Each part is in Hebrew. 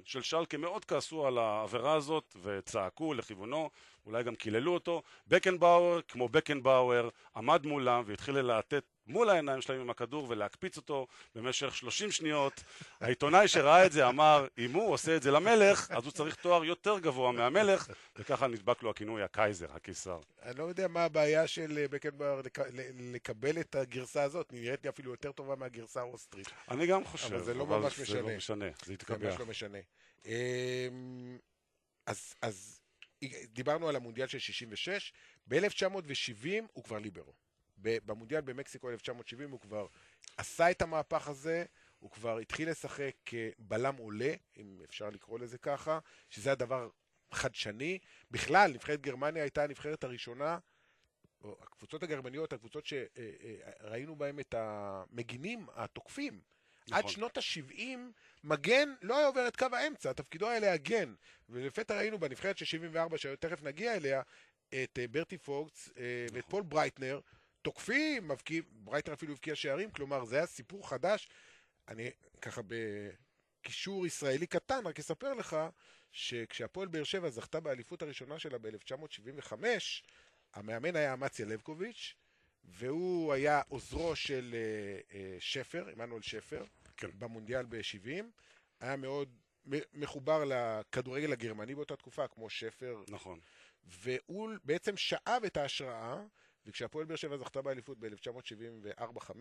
של שלקה מאוד כעסו על העבירה הזאת וצעקו לכיוונו, אולי גם קיללו אותו. בקנבאואר, כמו בקנבאואר, עמד מולם והתחיל ללהטט מול העיניים שלהם עם הכדור ולהקפיץ אותו במשך 30 שניות. העיתונאי שראה את זה אמר, אם הוא עושה את זה למלך, אז הוא צריך תואר יותר גבוה מהמלך, וככה נדבק לו הכינוי הקייזר, הקיסר. אני לא יודע מה הבעיה של בקנבאואר לקבל את הגרסה הזאת, נראית לי אפילו יותר טובה מהגרסה האוסטרית. אני גם חושב, אבל זה לא ממש זה משנה. לא משנה, זה יתקבע. זה ממש לא משנה. אז דיברנו על המונדיאל של 66, ב-1970 הוא כבר ליברו. במונדיאל במקסיקו 1970 הוא כבר עשה את המהפך הזה, הוא כבר התחיל לשחק בלם עולה, אם אפשר לקרוא לזה ככה, שזה הדבר חדשני. בכלל, נבחרת גרמניה הייתה הנבחרת הראשונה, או הקבוצות הגרמניות, הקבוצות שראינו בהם את המגינים, התוקפים. נכון. עד שנות ה-70, מגן לא היה עובר את קו האמצע, תפקידו היה להגן. ולפתע ראינו בנבחרת של 74, שתכף נגיע אליה, את ברטי פוקס ואת פול ברייטנר, תוקפים, ברייטנר אפילו הבקיע שערים, כלומר זה היה סיפור חדש. אני ככה בקישור ישראלי קטן, רק אספר לך שכשהפועל באר שבע זכתה באליפות הראשונה שלה ב-1975, המאמן היה אמציה לבקוביץ', והוא היה עוזרו של שפר, עמנואל שפר, כן. במונדיאל ב-70, היה מאוד מחובר לכדורגל הגרמני באותה תקופה, כמו שפר. נכון. והוא בעצם שאב את ההשראה, וכשהפועל באר שבע זכתה באליפות ב-1974-5,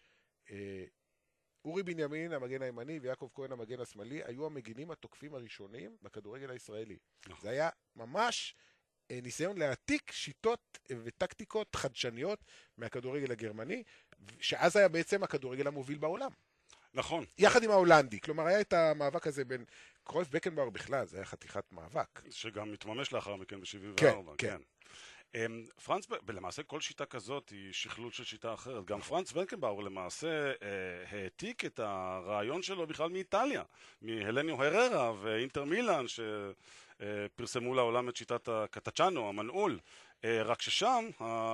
אורי בנימין, המגן הימני, ויעקב כהן, המגן השמאלי, היו המגינים התוקפים הראשונים בכדורגל הישראלי. נכון. זה היה ממש ניסיון להעתיק שיטות וטקטיקות חדשניות מהכדורגל הגרמני, שאז היה בעצם הכדורגל המוביל בעולם. נכון. יחד עם ההולנדי. כלומר, היה את המאבק הזה בין קרויף בקנבאואר בכלל, זה היה חתיכת מאבק. שגם מתממש לאחר מכן ב-74. כן, כן. פרנץ, ולמעשה כל שיטה כזאת היא שכלול של שיטה אחרת. גם פרנץ בקנבאואר למעשה העתיק את הרעיון שלו בכלל מאיטליה, מהלניו הררה ואינטר מילאן שפרסמו לעולם את שיטת הקטצ'אנו, המנעול. רק ששם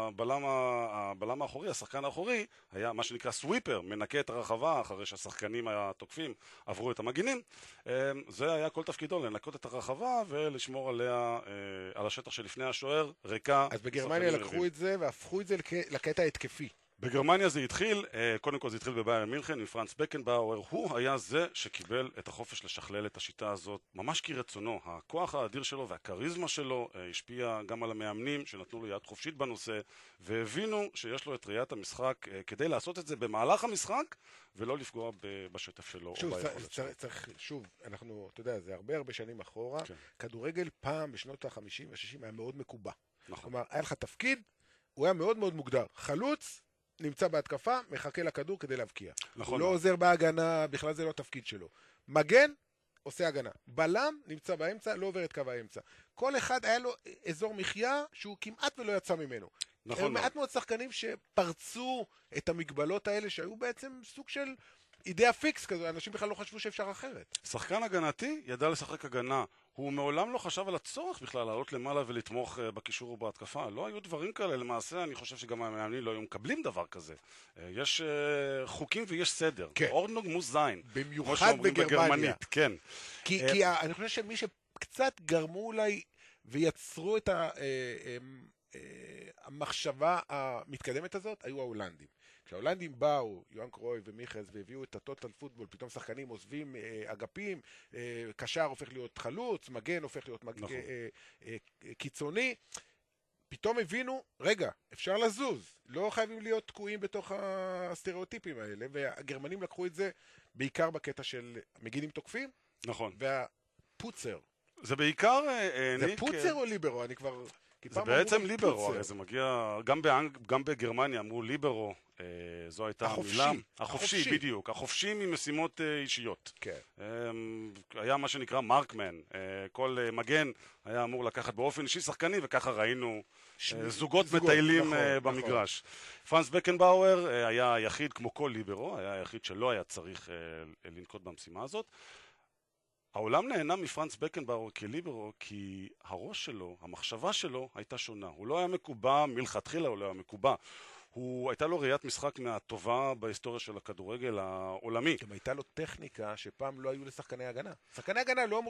הבלם האחורי, השחקן האחורי, היה מה שנקרא סוויפר, מנקה את הרחבה אחרי שהשחקנים התוקפים עברו את המגינים. זה היה כל תפקידו, לנקות את הרחבה ולשמור עליה, על השטח שלפני השוער, ריקה. אז בגרמניה לקחו את זה והפכו את זה לקטע התקפי. בגרמניה זה התחיל, קודם כל זה התחיל בביירן מינכן עם פרנץ בקנבאואר, הוא היה זה שקיבל את החופש לשכלל את השיטה הזאת ממש כרצונו. הכוח האדיר שלו והכריזמה שלו השפיע גם על המאמנים שנתנו לו יד חופשית בנושא, והבינו שיש לו את ראיית המשחק כדי לעשות את זה במהלך המשחק ולא לפגוע בשטף שלו. שוב, שוב, אנחנו, אתה יודע, זה הרבה שנים אחורה, כן. כדורגל פעם בשנות ה-50 וה-60 היה מאוד מקובע. נכון. כלומר, היה לך תפקיד, הוא היה מאוד מאוד מוגדר. חלוץ, נמצא בהתקפה, מחכה לכדור כדי להבקיע. נכון. הוא לא עוזר בהגנה, בכלל זה לא תפקיד שלו. מגן, עושה הגנה. בלם, נמצא באמצע, לא עובר את קו האמצע. כל אחד היה לו אזור מחיה שהוא כמעט ולא יצא ממנו. נכון. מעט מאוד שחקנים שפרצו את המגבלות האלה, שהיו בעצם סוג של אידאה פיקס כזו, אנשים בכלל לא חשבו שאפשר אחרת. שחקן הגנתי ידע לשחק הגנה. הוא מעולם לא חשב על הצורך בכלל לעלות למעלה ולתמוך בקישור ובהתקפה. לא היו דברים כאלה. למעשה, אני חושב שגם המאמנים לא היו מקבלים דבר כזה. יש חוקים ויש סדר. כן. אורדנוג מוס זין. במיוחד בגרמניה. כן. כי אני חושב שמי שקצת גרמו אולי ויצרו את המחשבה המתקדמת הזאת, היו ההולנדים. כשההולנדים באו, יוהאן קרויף ומיכלס, והביאו את הטוטל פוטבול, פתאום שחקנים עוזבים אגפים, קשר הופך להיות חלוץ, מגן הופך להיות קיצוני, פתאום הבינו, רגע, אפשר לזוז, לא חייבים להיות תקועים בתוך הסטריאוטיפים האלה, והגרמנים לקחו את זה בעיקר בקטע של מגינים תוקפים, נכון. והפוצר. זה בעיקר... זה פוצר או ליברו? אני כבר... זה בעצם ליברו, הרי זה מגיע, גם בגרמניה אמרו ליברו, זו הייתה המילה. החופשי, בדיוק. החופשי ממשימות אישיות. כן. היה מה שנקרא מרקמן. כל מגן היה אמור לקחת באופן אישי שחקני, וככה ראינו זוגות מטיילים במגרש. פרנץ בקנבאואר היה היחיד, כמו כל ליברו, היה היחיד שלא היה צריך לנקוט במשימה הזאת. העולם נהנה מפרנץ בקנבאואר כליברו, כי הראש שלו, המחשבה שלו הייתה שונה. הוא לא היה מקובע, מלכתחילה הוא לא היה מקובע. הייתה לו ראיית משחק מהטובה בהיסטוריה של הכדורגל העולמי. גם הייתה לו טכניקה שפעם לא היו לשחקני הגנה. שחקני הגנה לא אמרו